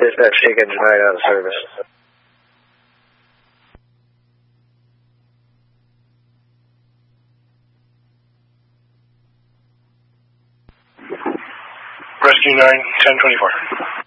Dispatch, take engine 9 out of service. Rescue 9, 1024.